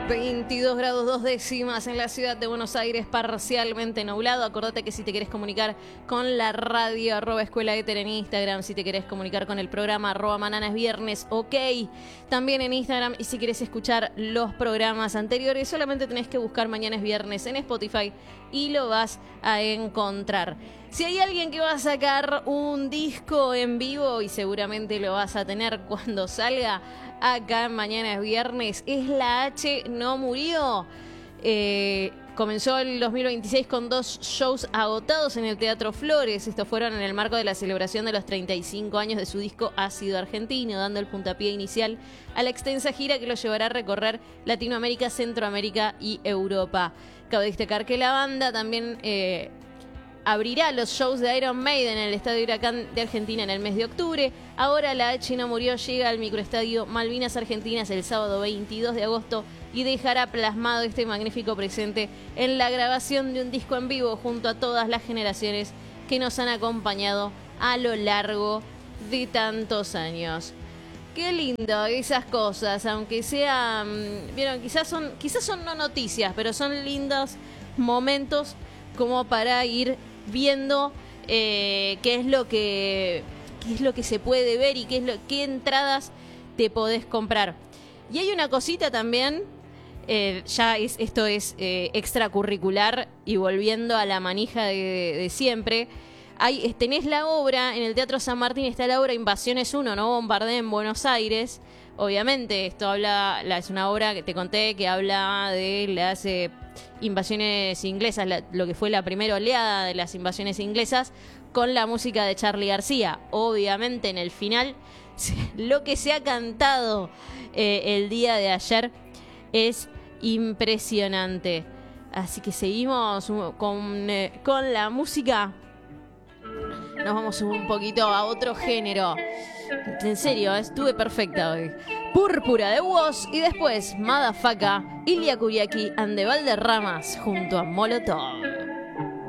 22 grados 2 décimas en la ciudad de Buenos Aires, parcialmente nublado. Acordate que si te querés comunicar con la radio, @Escuela Éter en Instagram, si te querés comunicar con el programa @Mañana es Viernes, ok, también en Instagram. Y si querés escuchar los programas anteriores, solamente tenés que buscar Mañana es Viernes en Spotify y lo vas a encontrar. Si hay alguien que va a sacar un disco en vivo, y seguramente lo vas a tener cuando salga acá en Mañana es Viernes, es La H No Murió. Comenzó el 2026 con 2 shows agotados en el Teatro Flores. Estos fueron en el marco de la celebración de los 35 años de su disco Ácido Argentino, dando el puntapié inicial a la extensa gira que lo llevará a recorrer Latinoamérica, Centroamérica y Europa. Cabe destacar que la banda también abrirá los shows de Iron Maiden en el Estadio Huracán de Argentina en el mes de octubre. Ahora La H No Murió llega al microestadio Malvinas Argentinas el sábado 22 de agosto y dejará plasmado este magnífico presente en la grabación de un disco en vivo junto a todas las generaciones que nos han acompañado a lo largo de tantos años. Qué lindo esas cosas, aunque sean, vieron, quizás son no noticias, pero son lindos momentos como para ir viendo qué es lo que se puede ver y qué entradas te podés comprar. Y hay una cosita también, esto es extracurricular y volviendo a la manija de siempre. Tenés la obra, en el Teatro San Martín está la obra Invasiones 1, no bombardeen Buenos Aires. Obviamente, es una obra que te conté que habla de las invasiones inglesas, lo que fue la primera oleada de las invasiones inglesas, con la música de Charly García. Obviamente, en el final, lo que se ha cantado el día de ayer es impresionante. Así que seguimos con la música. Nos vamos un poquito a otro género. En serio, estuve perfecta hoy. Púrpura de Woz y después Madafaka, Ilia Kuriaki and the Valderramas junto a Molotov.